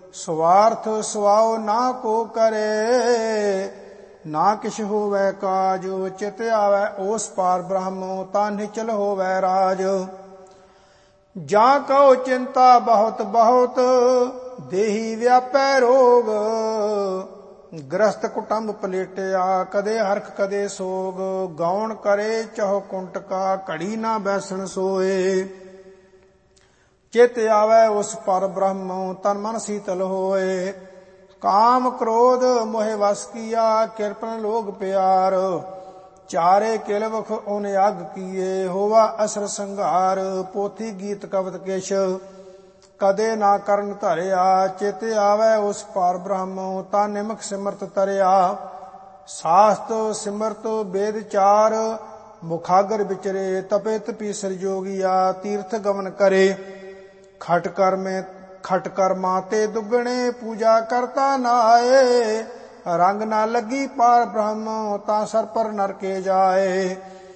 ਸਵਾਰਥ ਸਵਾਉ ਨਾ ਕੋ ਕਰੇ, ਨਾ ਕਿਛ ਹੋਵੈ ਕਾਜ। ਚਿਤ ਆਵੈ ਓਸ ਪਾਰ ਬ੍ਰਹਮ, ਤਾਂ ਨਿਚਲ ਹੋਵੈ ਰਾਜ। ਜਾਂ ਕਉ ਚਿੰਤਾ ਬਹੁਤ ਬਹੁਤ, ਦੇਹੀ ਵਿਆਪੈ ਰੋਗ। ਗ੍ਰਸਤ ਕੁਟੰਬ ਪਲੇਟਿਆ, ਕਦੇ ਹਰਖ ਕਦੇ ਸੋਗ। ਗਾਉਣ ਕਰੇ ਚਹੁ ਕੁੰਟਕਾ, ਘੜੀ ਨਾ ਬੈਸਣ ਸੋਏ। ਚਿਤ ਆਵੈ ਉਸ ਪਰ ਬ੍ਰਹਮ, ਤਨ ਮਨ ਸੀਤਲ ਹੋਏ। ਕਾਮ ਕ੍ਰੋਧ ਮੋਹਿ ਵਸ ਕੀਆ, ਕਿਰਪਨ ਲੋਗ ਪਿਆਰ। ਚਾਰੇ ਕਿਲਵਖ ਓਨ ਯਗ ਕੀਏ, ਹੋਵਾ ਅਸਰ ਸੰਘਾਰ। ਪੋਥੀ ਗੀਤ ਕਵਤ ਕਿਛ, ਕਦੇ ਨਾ ਕਰਨ ਧਰਿਆ। ਚਿਤ ਆਵੈ ਉਸ ਪਾਰ ਬ੍ਰਹਮ, ਤਾਂ ਨਿਮਖ ਸਿਮਰਤ ਤਰਿਆ। ਸਾਸਤ ਸਿਮਰਤ ਵੇਦ ਚਾਰ, ਮੁਖਾਗਰ ਵਿਚਰੇ। ਤਪੇ ਤਪੀ ਸਿਰਜੋਗੀਆ, ਤੀਰਥ ਗਮਨ ਕਰੇ। ਖਟ ਕਰਮਾਂ ਤੇ ਦੁੱਗਣੇ, ਪੂਜਾ ਕਰਤਾ ਨਾਏ। ਰੰਗ ਨਾ ਲੱਗੀ ਪਾਰ ਬ੍ਰਹਮ, ਤਾਂ ਸਰ ਪਰ ਨਰਕੇ ਜਾਏ।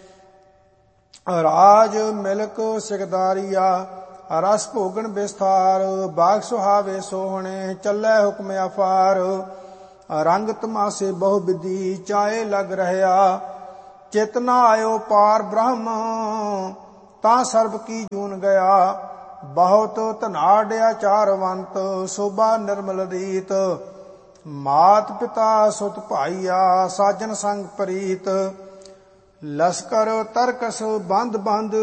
ਰਾਜ ਮਿਲਕ ਸਿਕਦਾਰੀਆ, ਰਸ ਭੋਗਣ ਵਿਸਥਾਰ। ਬਾਗ ਸੁਹਾਵੇ ਸੋਹਣੇ, ਚੱਲੈ ਹੁਕਮ ਅਫਾਰ। ਰੰਗ ਤਮਾਸੇ ਬਹੁ ਵਿਧੀ, ਚਾਏ ਲਗ ਰਹਿਆ। ਚਿਤ ਨਾ ਆਇਓ ਪਾਰ ਬ੍ਰਹਮ, ਤਾਂ ਸਰਬ ਕੀ ਜੂਨ ਗਿਆ। ਬਹੁਤ ਧਨਾਢ ਆਚਾਰਵੰਤ, ਸੋਭਾ ਨਿਰਮਲ ਰੀਤ। ਮਾਤ ਪਿਤਾ ਸੁਤ ਭਾਈਆ, ਸਾਜਨ ਸੰਗ ਪ੍ਰੀਤ। ਲਸਕਰ ਤਰਕਸ ਬੰਦ ਬੰਦ,